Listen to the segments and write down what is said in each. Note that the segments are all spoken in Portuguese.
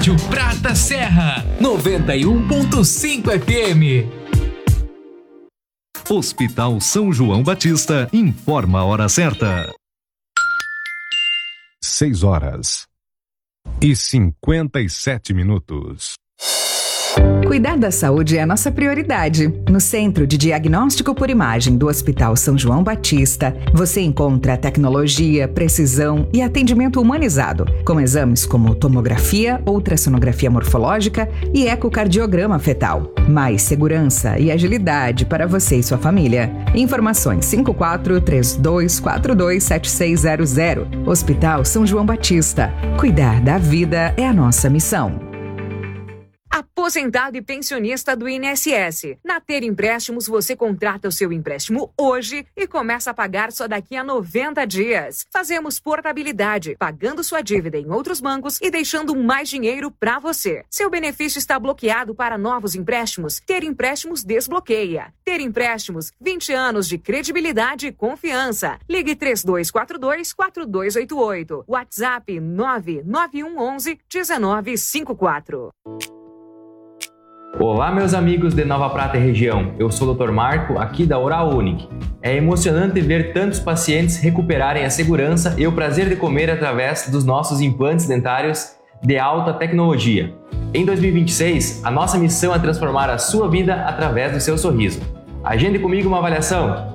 Rádio Prata Serra, 91.5 FM. Hospital São João Batista informa a hora certa. 6:57. Cuidar da saúde é a nossa prioridade. No Centro de Diagnóstico por Imagem do Hospital São João Batista, você encontra tecnologia, precisão e atendimento humanizado, com exames como tomografia, ultrassonografia morfológica e ecocardiograma fetal. Mais segurança e agilidade para você e sua família. Informações 5432427600. Hospital São João Batista. Cuidar da vida é a nossa missão. Aposentado e pensionista do INSS. Na Ter Empréstimos, você contrata o seu empréstimo hoje e começa a pagar só daqui a 90 dias. Fazemos portabilidade, pagando sua dívida em outros bancos e deixando mais dinheiro para você. Seu benefício está bloqueado para novos empréstimos? Ter Empréstimos desbloqueia. Ter Empréstimos, 20 anos de credibilidade e confiança. Ligue 3242-4288. WhatsApp 99111-1954. Olá, meus amigos de Nova Prata e região. Eu sou o Dr. Marco, aqui da Oral Unique. É emocionante ver tantos pacientes recuperarem a segurança e o prazer de comer através dos nossos implantes dentários de alta tecnologia. Em 2026, a nossa missão é transformar a sua vida através do seu sorriso. Agende comigo uma avaliação.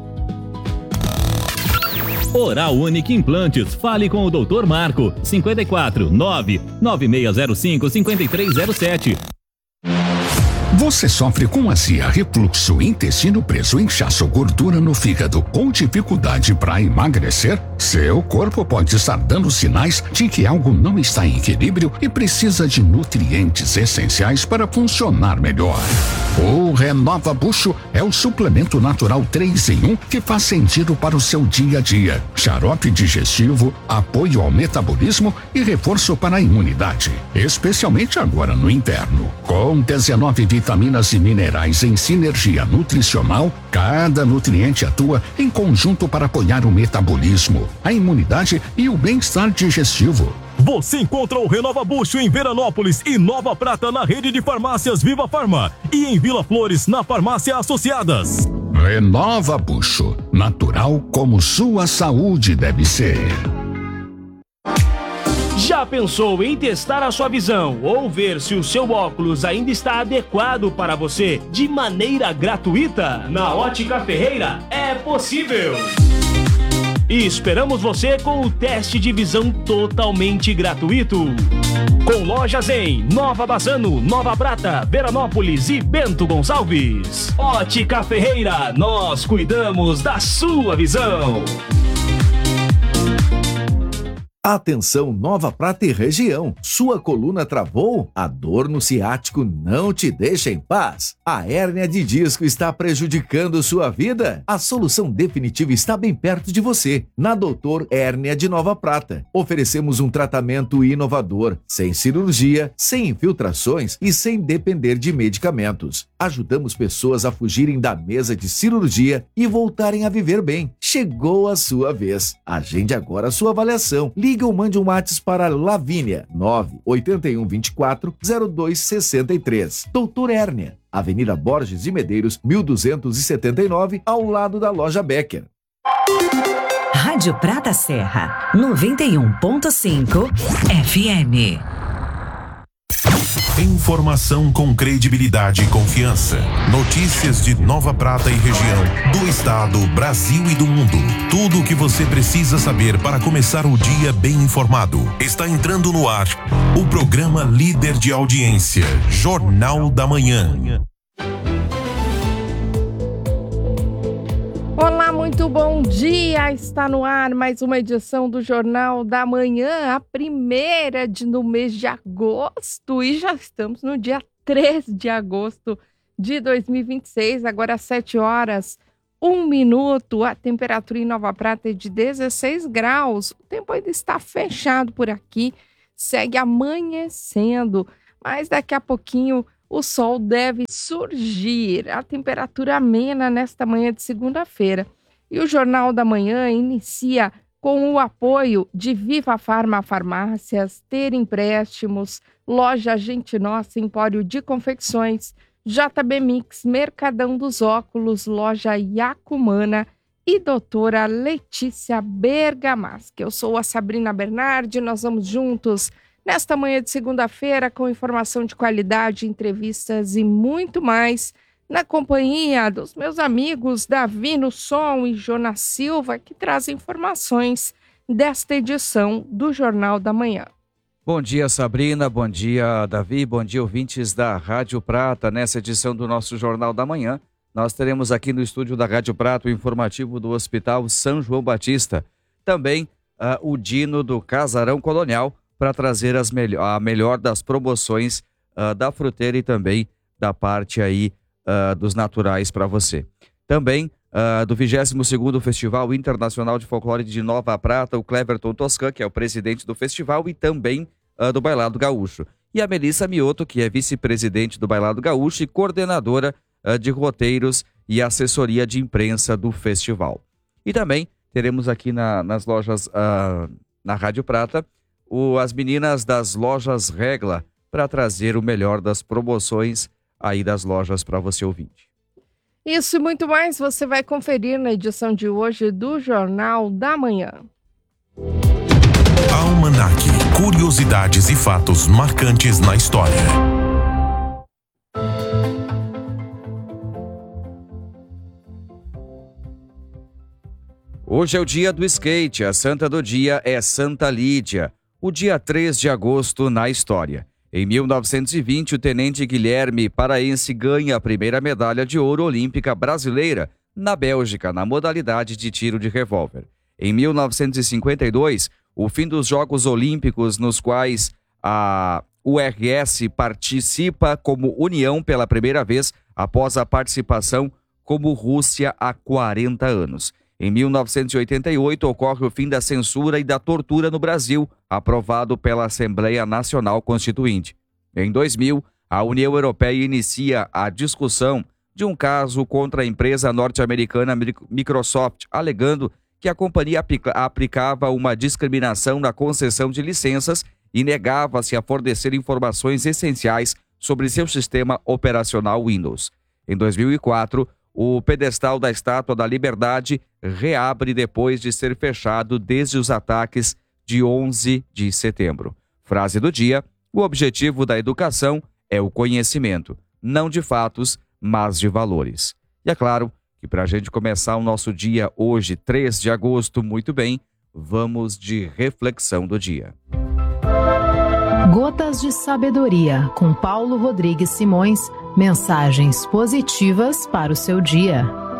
Oral Unique Implantes. Fale com o Dr. Marco. 54 99605 5307. Você sofre com azia, refluxo, intestino preso, inchaço, gordura no fígado, com dificuldade para emagrecer? Seu corpo pode estar dando sinais de que algo não está em equilíbrio e precisa de nutrientes essenciais para funcionar melhor. O Renova Bucho é o suplemento natural 3 em 1 que faz sentido para o seu dia a dia. Xarope digestivo, apoio ao metabolismo e reforço para a imunidade, especialmente agora no inverno. Com 19 vitaminas e minerais em sinergia nutricional, cada nutriente atua em conjunto para apoiar o metabolismo, a imunidade e o bem-estar digestivo. Você encontra o Renova Bucho em Veranópolis e Nova Prata na rede de farmácias Viva Farma e em Vila Flores na farmácia Associadas. Renova Bucho, natural como sua saúde deve ser. Já pensou em testar a sua visão ou ver se o seu óculos ainda está adequado para você de maneira gratuita? Na Ótica Ferreira é possível! E esperamos você com o teste de visão totalmente gratuito. Com lojas em Nova Bassano, Nova Prata, Veranópolis e Bento Gonçalves. Ótica Ferreira, nós cuidamos da sua visão. Atenção, Nova Prata e região. Sua coluna travou? A dor no ciático não te deixa em paz? A hérnia de disco está prejudicando sua vida? A solução definitiva está bem perto de você. Na Doutor Hérnia de Nova Prata. Oferecemos um tratamento inovador, sem cirurgia, sem infiltrações e sem depender de medicamentos. Ajudamos pessoas a fugirem da mesa de cirurgia e voltarem a viver bem. Chegou a sua vez. Agende agora a sua avaliação. Ligue ou mande um WhatsApp para Lavínia, 981240263. Doutor Hérnia, Avenida Borges de Medeiros, 1279, ao lado da loja Becker. Rádio Prata Serra, 91.5 FM. Informação com credibilidade e confiança. Notícias de Nova Prata e região, do estado, Brasil e do mundo. Tudo o que você precisa saber para começar o dia bem informado. Está entrando no ar o programa líder de audiência, Jornal da Manhã. Olá, muito bom dia! Está no ar mais uma edição do Jornal da Manhã, a primeira no mês de agosto, e já estamos no dia 3 de agosto de 2026, agora às 7h01, a temperatura em Nova Prata é de 16 graus, o tempo ainda está fechado por aqui, segue amanhecendo, mas daqui a pouquinho o sol deve surgir, a temperatura amena nesta manhã de segunda-feira. E o Jornal da Manhã inicia com o apoio de Viva Farma Farmácias, Ter Empréstimos, Loja Gente Nossa, Empório de Confecções, JB Mix, Mercadão dos Óculos, Loja Yacumana e doutora Letícia Bergamaschi. Eu sou a Sabrina Bernardi, nós vamos juntos nesta manhã de segunda-feira com informação de qualidade, entrevistas e muito mais, na companhia dos meus amigos Davi no Som e Jonas Silva, que trazem informações desta edição do Jornal da Manhã. Bom dia, Sabrina, bom dia, Davi, bom dia, ouvintes da Rádio Prata. Nessa edição do nosso Jornal da Manhã, nós teremos aqui no estúdio da Rádio Prata o informativo do Hospital São João Batista, também o Dino do Casarão Colonial, para trazer a melhor das promoções da fruteira e também da parte aí dos naturais para você. Também do 22º Festival Internacional de Folclore de Nova Prata, o Cleverton Toscan, que é o presidente do festival, e também do Bailado Gaúcho. E a Melissa Mioto, que é vice-presidente do Bailado Gaúcho e coordenadora de roteiros e assessoria de imprensa do festival. E também teremos aqui nas lojas, na Rádio Prata, as meninas das lojas Regla, para trazer o melhor das promoções aí das lojas para você ouvinte. Isso e muito mais você vai conferir na edição de hoje do Jornal da Manhã. Almanac, curiosidades e fatos marcantes na história. Hoje é o dia do skate, a santa do dia é Santa Lídia. O dia 3 de agosto na história. Em 1920, o tenente Guilherme Paraense ganha a primeira medalha de ouro olímpica brasileira na Bélgica, na modalidade de tiro de revólver. Em 1952, o fim dos Jogos Olímpicos, nos quais a URS participa como União pela primeira vez após a participação como Rússia há 40 anos. Em 1988, ocorre o fim da censura e da tortura no Brasil, aprovado pela Assembleia Nacional Constituinte. Em 2000, a União Europeia inicia a discussão de um caso contra a empresa norte-americana Microsoft, alegando que a companhia aplicava uma discriminação na concessão de licenças e negava-se a fornecer informações essenciais sobre seu sistema operacional Windows. Em 2004, o pedestal da Estátua da Liberdade reabre depois de ser fechado desde os ataques de 11 de setembro. Frase do dia: o objetivo da educação é o conhecimento, não de fatos, mas de valores. E é claro que para a gente começar o nosso dia hoje, 3 de agosto, muito bem, vamos de reflexão do dia. Gotas de Sabedoria, com Paulo Rodrigues Simões. Mensagens positivas para o seu dia.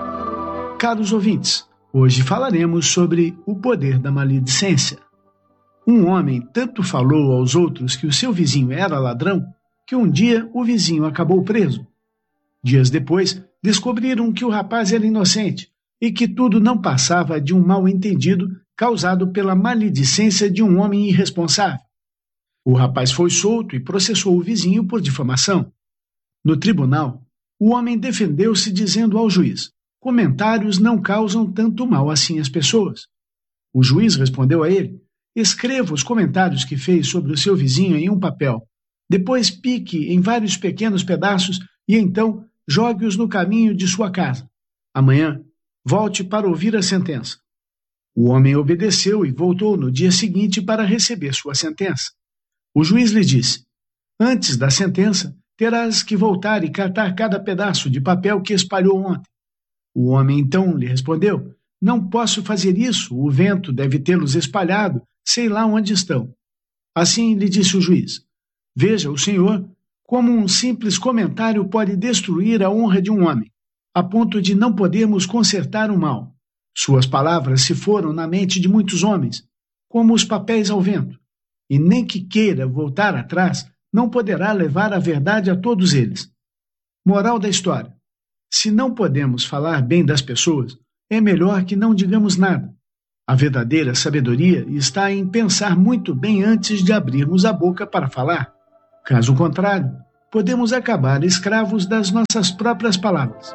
Caros ouvintes, hoje falaremos sobre o poder da maledicência. Um homem tanto falou aos outros que o seu vizinho era ladrão, que um dia o vizinho acabou preso. Dias depois, descobriram que o rapaz era inocente e que tudo não passava de um mal-entendido causado pela maledicência de um homem irresponsável. O rapaz foi solto e processou o vizinho por difamação. No tribunal, o homem defendeu-se dizendo ao juiz: comentários não causam tanto mal assim às pessoas. O juiz respondeu a ele: escreva os comentários que fez sobre o seu vizinho em um papel. Depois pique em vários pequenos pedaços e então jogue-os no caminho de sua casa. Amanhã, volte para ouvir a sentença. O homem obedeceu e voltou no dia seguinte para receber sua sentença. O juiz lhe disse: antes da sentença, terás que voltar e catar cada pedaço de papel que espalhou ontem. O homem então lhe respondeu: não posso fazer isso, o vento deve tê-los espalhado, sei lá onde estão. Assim lhe disse o juiz: veja o senhor como um simples comentário pode destruir a honra de um homem, a ponto de não podermos consertar o mal. Suas palavras se foram na mente de muitos homens, como os papéis ao vento, e nem que queira voltar atrás, não poderá levar a verdade a todos eles. Moral da história: se não podemos falar bem das pessoas, é melhor que não digamos nada. A verdadeira sabedoria está em pensar muito bem antes de abrirmos a boca para falar. Caso contrário, podemos acabar escravos das nossas próprias palavras.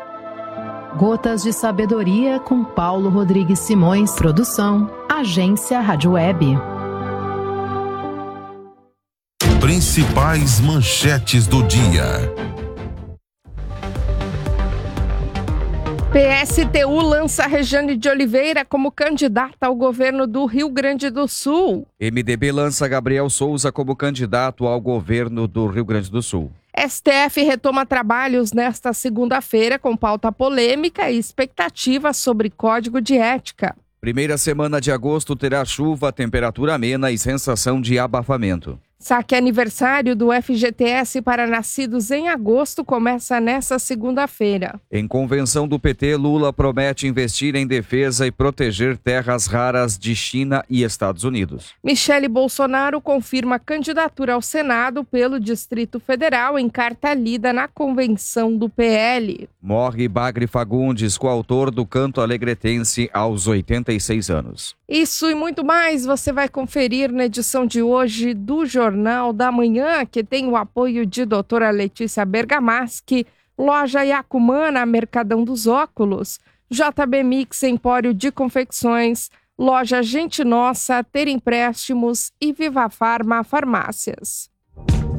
Gotas de Sabedoria, com Paulo Rodrigues Simões. Produção, Agência Rádio Web. principais manchetes do dia. PSTU lança Rejane de Oliveira como candidata ao governo do Rio Grande do Sul. MDB lança Gabriel Souza como candidato ao governo do Rio Grande do Sul. STF retoma trabalhos nesta segunda-feira com pauta polêmica e expectativa sobre código de ética. Primeira semana de agosto terá chuva, temperatura amena e sensação de abafamento. Saque aniversário do FGTS para nascidos em agosto começa nesta segunda-feira. Em convenção do PT, Lula promete investir em defesa e proteger terras raras de China e Estados Unidos. Michele Bolsonaro confirma candidatura ao Senado pelo Distrito Federal em carta lida na convenção do PL. Morre Bagre Fagundes, coautor do Canto Alegretense, aos 86 anos. Isso e muito mais você vai conferir na edição de hoje do Jornal da Manhã, que tem o apoio de doutora Letícia Bergamaschi, Loja Yacumana, Mercadão dos Óculos, JB Mix, Empório de Confecções, Loja Gente Nossa, Ter Empréstimos e Viva Farma Farmácias.